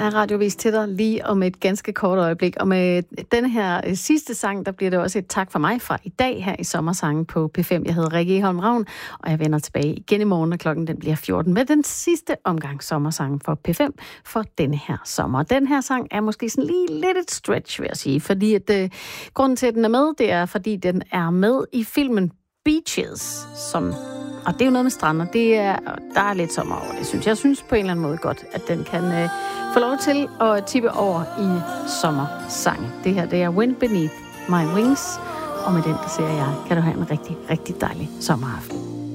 er Radiovis til dig lige om et ganske kort øjeblik. Og med denne her sidste sang, der bliver det også et tak for mig fra i dag her i Sommersangen på P5. Jeg hedder Rikke Egholm Ravn, og jeg vender tilbage igen i morgen, og klokken den bliver 14 med den sidste omgang Sommersangen for P5 for denne her sommer. Den her sang er måske sådan lige lidt et stretch, vil jeg sige, fordi at grunden til, at den er med, det er, fordi den er med i filmen Beaches, og det er jo noget med strand, og der er lidt sommer over det, synes jeg. Jeg synes på en eller anden måde godt, at den kan få lov til at tippe over i sommersange. Det her, det er Wind Beneath My Wings, og med den, der siger jeg, kan du have en rigtig, rigtig dejlig sommeraften.